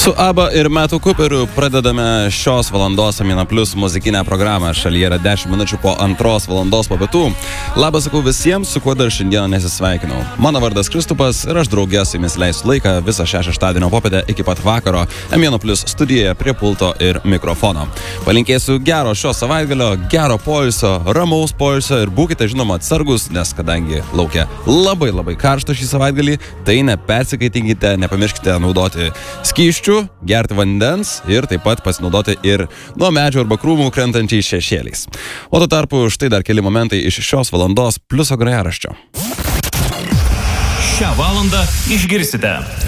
Su ABBA ir Metu Cooperiu pradedame šios valandos Amina Plus muzikinę programą. Šalyje yra 10 minučių po 2 valandos po pietų. Labas sakau visiems, su kuo dar šiandieną nesisveikinau. Mano vardas Kristupas ir aš draugė su jumis leisiu laiką visą šią šeštadienio popietę iki pat vakaro Amina Plus studijoje prie pulto ir mikrofono. Palinkėsiu gero šio savaitgalio, gero poilsio, ramaus poilsio ir būkite žinoma atsargus, nes kadangi laukia labai karšta šį savaitgalį, tai nepersikaitinkite, nepamirškite naudoti skysčių, gerti vandens ir taip pat pasinaudoti ir nuo medžio arba krūmų krentančiais šešėliais. O tuo tarpu štai dar keli momentai iš šios valandos pliuso grojaraščio. Šią valandą išgirsite.